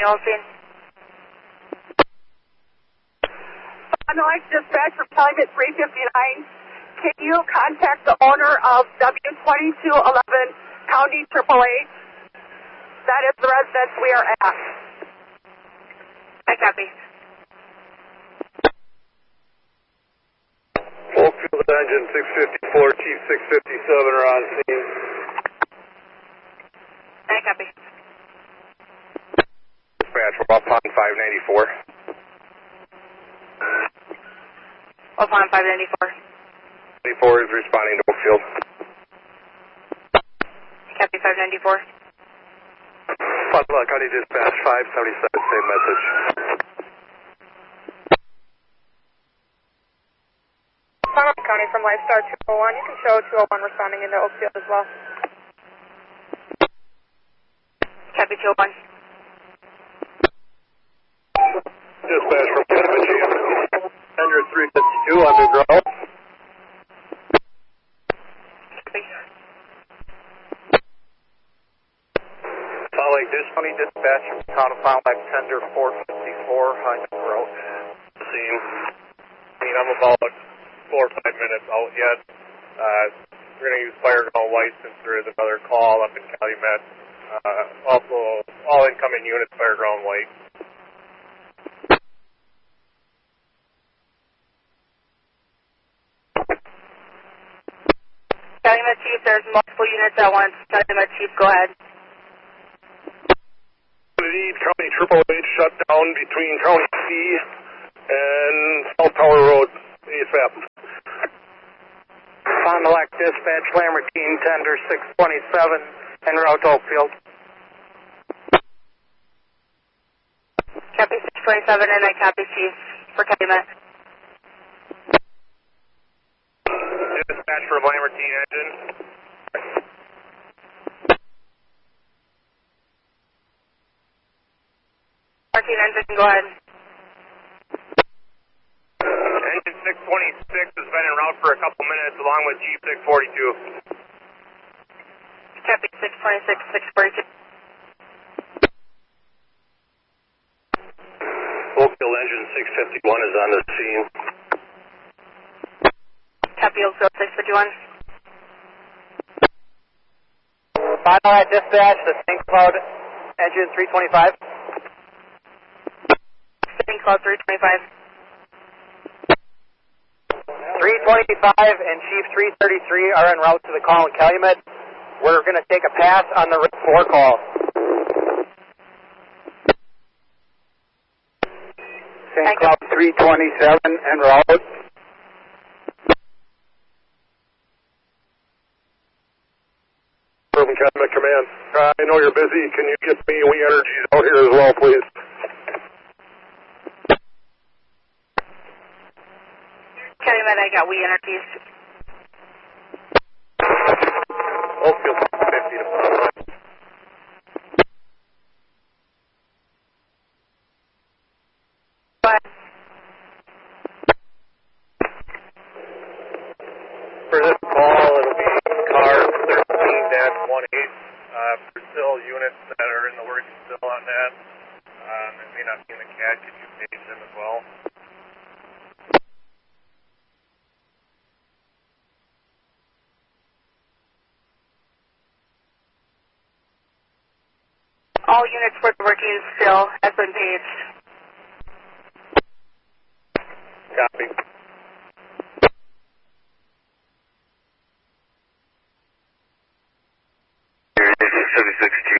all seen. I'd like dispatch from Calumet 359. Can you contact the owner of W2211 County AAA? That is the residence we are at. I copy. Oakfield engine 654, Chief 657 are on scene. I copy. Dispatch, we're up on 594. Up on 594. 94 is responding to Oakfield. Copy 594. Father County Dispatch 577, same message. Father County from Lifestar 201. You can show 201 responding into Oakfield as well. Copy 201. Dispatch from Calumet Chief. 352 on the ground. Fond du Lac County Dispatch from Town of Fond du Lac Tender 454 on the road. Scene. I'm about 4 or 5 minutes out yet. We're going to use fire ground lights since there is another call up in Calumet. Also, all incoming units fire ground light. Calumet Chief, there's multiple units at once. Calumet Chief, go ahead. Lead County AAA shut down between County C and South Tower Road, ASAP. Fond du Lac Dispatch, Lamartine, Tender 627, en route to Oakfield. Copy 627, and I copy Chief for Calumet. Dispatch for Lamartine engine. Martine engine, go ahead. Engine 626 has been en route for a couple minutes along with Jeep 642. Copy 626, 642. Oakville engine 651 is on the scene. Copy Oakville 651. Fond du Lac Dispatch, the St. Cloud engine 325. St. Cloud 325. 325 and Chief 333 are en route to the call in Calumet. We're going to take a pass on the 4 call. St. Cloud 327 en route. From Calumet Command. I know you're busy. Can you get me We Energies out here as well, please? Calumet, I got We Energies. Oakville 50 to 5. But For this call, it'll be car 13-18. For still units that are in the works still on that. It may not be in the CAD. Could you page them as well? all units for the working still has been paged. Copy. This is 76